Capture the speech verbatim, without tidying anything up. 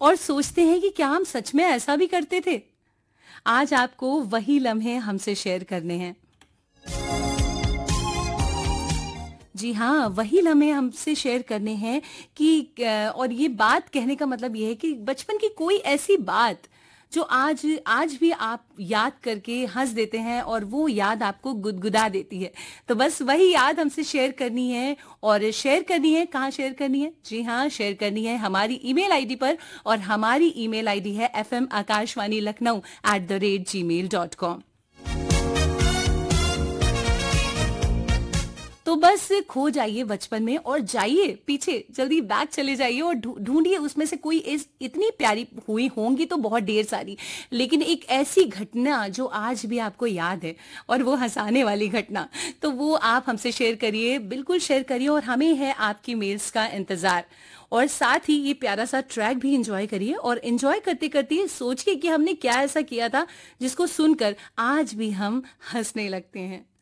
और सोचते हैं कि क्या हम सच में ऐसा भी करते थे। आज आपको वही लम्हे हमसे शेयर करने हैं। जी हाँ, वही लम्हे हमसे शेयर करने हैं कि क और ये बात कहने का मतलब ये है कि बचपन की कोई ऐसी बात जो आज आज भी आप याद करके हँस देते हैं और वो याद आपको गुदगुदा देती है। तो बस वही याद हमसे शेयर करनी है और शेयर करनी है, कहाँ शेयर करनी है? जी हाँ, शेयर करनी है हमारी ईमेल आईडी पर और हमारी ईमेल आईडी है F M Akashvani Lucknow at the rate ji mail dot com. तो बस खो जाइए बचपन में और जाइए पीछे, जल्दी बैक चले जाइए और ढूंढिए उसमें से कोई इस इतनी प्यारी हुई होंगी तो बहुत ढेर सारी, लेकिन एक ऐसी घटना जो आज भी आपको याद है और वो हंसाने वाली घटना, तो वो आप हमसे शेयर करिए, बिल्कुल शेयर करिए और हमें है आपकी मेल्स का इंतजार। और साथ ही ये प्यारा सा ट्रैक भी एंजॉय करिए और एंजॉय करते करते सोचिए कि हमने क्या ऐसा किया था जिसको सुनकर आज भी हम हंसने लगते हैं।